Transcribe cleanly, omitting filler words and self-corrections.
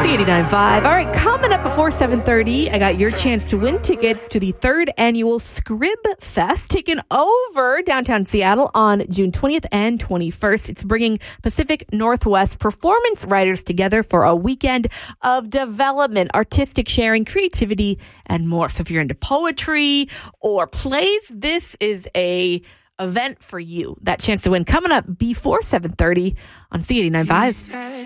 C89.5. All right, coming up before 7:30, I got your chance to win tickets to the 3rd annual Scrib Fest, taking over downtown Seattle on June 20th and 21st. It's bringing Pacific Northwest performance writers together for a weekend of development, artistic sharing, creativity, and more. So if you're into poetry or plays, this is a event for you. That chance to win coming up before 7:30 on C89.5.